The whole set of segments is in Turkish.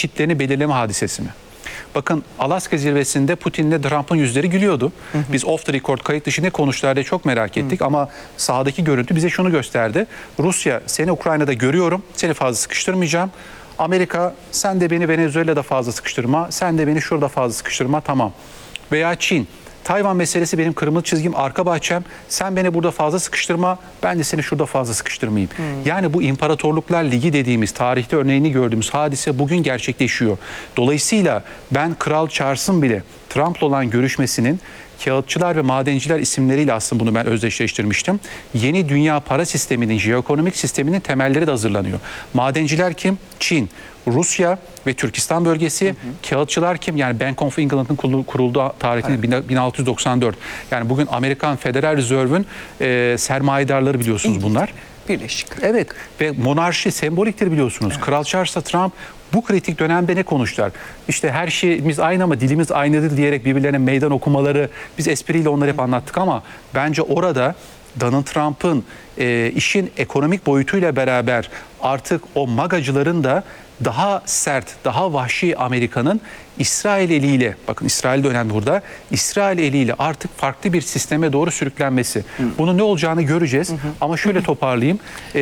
çitlerini belirleme hadisesi mi? Bakın Alaska zirvesinde Putin'le Trump'ın yüzleri gülüyordu. Biz off the record kayıt dışı ne konuştular diye çok merak ettik ama sahadaki görüntü bize şunu gösterdi. Rusya, seni Ukrayna'da görüyorum, seni fazla sıkıştırmayacağım. Amerika, sen de beni Venezuela'da fazla sıkıştırma, sen de beni şurada fazla sıkıştırma, tamam. Veya Çin, Tayvan meselesi benim kırmızı çizgim, arka bahçem. Sen beni burada fazla sıkıştırma, ben de seni şurada fazla sıkıştırmayayım. Yani bu İmparatorluklar Ligi dediğimiz, tarihte örneğini gördüğümüz hadise bugün gerçekleşiyor. Dolayısıyla ben Kral Charles'ın bile Trump'la olan görüşmesinin kağıtçılar ve madenciler isimleriyle aslında bunu ben özdeşleştirmiştim. Yeni dünya para sisteminin, jeoekonomik sisteminin temelleri de hazırlanıyor. Madenciler kim? Çin, Rusya ve Türkistan bölgesi. Kağıtçılar kim? Yani Bank of England'ın kurulduğu tarihini 1694. Yani bugün Amerikan Federal Reserve'ün sermayedarları biliyorsunuz bunlar. Birleşik. Evet ve monarşi semboliktir biliyorsunuz. Evet. Kral Charles'la Trump bu kritik dönemde ne konuştular? İşte her şeyimiz aynı ama dilimiz aynıdır diyerek birbirlerine meydan okumaları, biz espriyle onları hep anlattık ama bence orada Donald Trump'ın işin ekonomik boyutuyla beraber artık o magacıların da daha sert, daha vahşi Amerika'nın İsrail eliyle, bakın İsrail de önemli burada, İsrail eliyle artık farklı bir sisteme doğru sürüklenmesi. Bunun ne olacağını göreceğiz ama şöyle toparlayayım.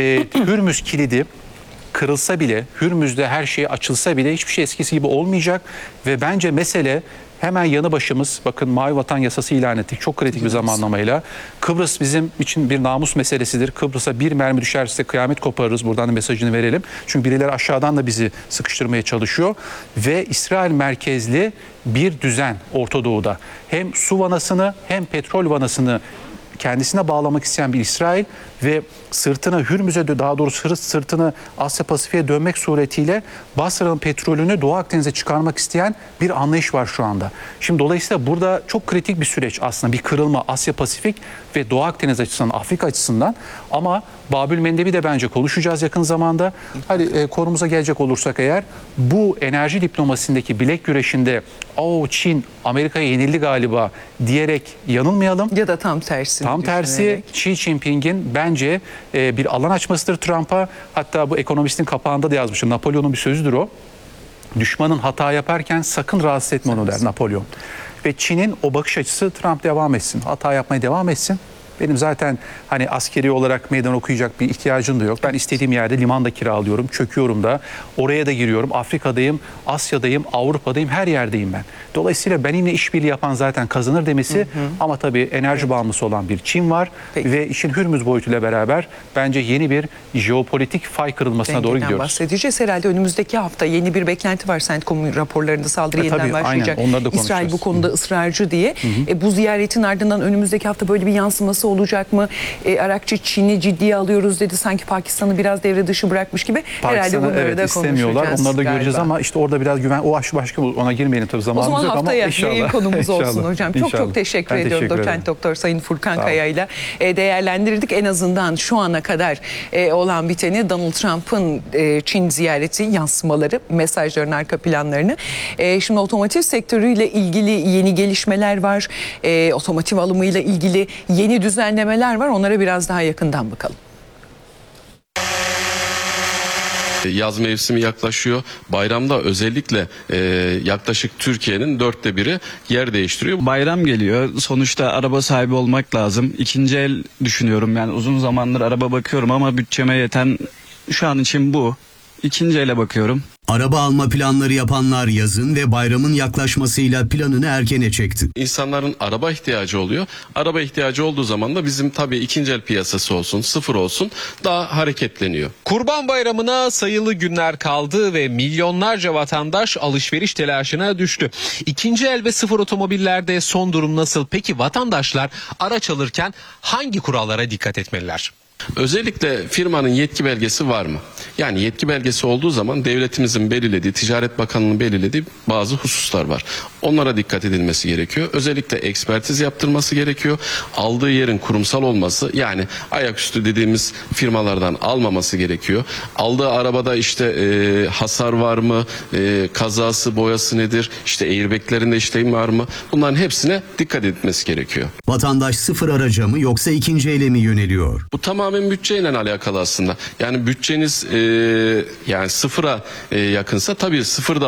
Hürmüz kilidi kırılsa bile, Hürmüz'de her şey açılsa bile hiçbir şey eskisi gibi olmayacak ve bence mesele hemen yanı başımız, bakın Mavi Vatan Yasası ilan ettik. Çok kritik bir zamanlamayla. Kıbrıs bizim için bir namus meselesidir. Kıbrıs'a bir mermi düşerse kıyamet koparırız. Buradan da mesajını verelim. Çünkü birileri aşağıdan da bizi sıkıştırmaya çalışıyor. Ve İsrail merkezli bir düzen Orta Doğu'da. Hem su vanasını hem petrol vanasını kendisine bağlamak isteyen bir İsrail ve sırtını Hürmüz'e, daha doğrusu sırtını Asya Pasifik'e dönmek suretiyle Basra'nın petrolünü Doğu Akdeniz'e çıkarmak isteyen bir anlayış var şu anda. Şimdi dolayısıyla burada çok kritik bir süreç aslında, bir kırılma Asya Pasifik ve Doğu Akdeniz açısından, Afrika açısından ama Babül Mendeb'i de bence konuşacağız yakın zamanda. Hadi konumuza gelecek olursak eğer, bu enerji diplomasisindeki bilek güreşinde Çin Amerika'ya yenildi galiba diyerek yanılmayalım. Ya da tam tersi. Tam tersi Xi Jinping'in bence bir alan açmasıdır Trump'a. Hatta bu Ekonomist'in kapağında da yazmışım. Napolyon'un bir sözüdür o. Düşmanın hata yaparken sakın rahatsız etme onu der Napolyon. Ve Çin'in o bakış açısı, Trump devam etsin, hata yapmaya devam etsin. Benim zaten hani askeri olarak meydan okuyacak bir ihtiyacım da yok. Ben istediğim yerde limanda kiralıyorum, çöküyorum da, oraya da giriyorum. Afrika'dayım, Asya'dayım, Avrupa'dayım, her yerdeyim ben. Dolayısıyla benimle işbirliği yapan zaten kazanır demesi ama tabii enerji bağımlısı olan bir Çin var. Ve işin Hürmüz boyutuyla beraber bence yeni bir jeopolitik fay kırılmasına doğru gidiyoruz. Bahsedeceğiz herhalde önümüzdeki hafta yeni bir beklenti var. CENTCOM raporlarında saldırı yeniden başlayacak. Aynen, İsrail bu konuda ısrarcı diye. Bu ziyaretin ardından önümüzdeki hafta böyle bir yansıması olacak mı? Arakçı Çin'i ciddiye alıyoruz dedi. Sanki Pakistan'ı biraz devre dışı bırakmış gibi. Herhalde bunları da istemiyorlar. Onları da göreceğiz galiba. ama işte orada biraz güven, o başka, ona girmeyelim tabii, zamanımız yok ama inşallah. O zaman haftaya yayın konumuz olsun hocam. Çok teşekkür ediyorum. Doçent Doktor Sayın Furkan Kaya ile değerlendirdik. En azından şu ana kadar olan biteni, Donald Trump'ın Çin ziyareti yansımaları, mesajların arka planlarını. Şimdi otomotiv sektörüyle ilgili yeni gelişmeler var. Otomotiv alımıyla ilgili yeni düzenlemeler var. Onlara biraz daha yakından bakalım. Yaz mevsimi yaklaşıyor. Bayramda özellikle yaklaşık Türkiye'nin 1/4'ü yer değiştiriyor. Bayram geliyor. Sonuçta araba sahibi olmak lazım. İkinci el düşünüyorum. Yani uzun zamandır araba bakıyorum ama bütçeme yeten şu an için bu. İkinci ele bakıyorum. Araba alma planları yapanlar yazın ve bayramın yaklaşmasıyla planını erkene çekti. İnsanların araba ihtiyacı oluyor. Araba ihtiyacı olduğu zaman da bizim tabii ikinci el piyasası olsun, sıfır olsun, daha hareketleniyor. Kurban Bayramı'na sayılı günler kaldı ve milyonlarca vatandaş alışveriş telaşına düştü. İkinci el ve sıfır otomobillerde son durum nasıl? Peki vatandaşlar araç alırken hangi kurallara dikkat etmeliler? Özellikle firmanın yetki belgesi var mı? Yani yetki belgesi olduğu zaman devletimizin belirlediği, Ticaret Bakanlığı'nın belirlediği bazı hususlar var. Onlara dikkat edilmesi gerekiyor. Özellikle ekspertiz yaptırması gerekiyor. Aldığı yerin kurumsal olması, yani ayaküstü dediğimiz firmalardan almaması gerekiyor. Aldığı arabada işte hasar var mı? Kazası, boyası nedir? İşte airbaglerinde işlem var mı? Bunların hepsine dikkat etmesi gerekiyor. Vatandaş sıfır araca mı yoksa ikinci ele mi yöneliyor? Bu tamamen bütçeyle alakalı aslında. Yani bütçeniz yani sıfıra yakınsa tabii sıfırda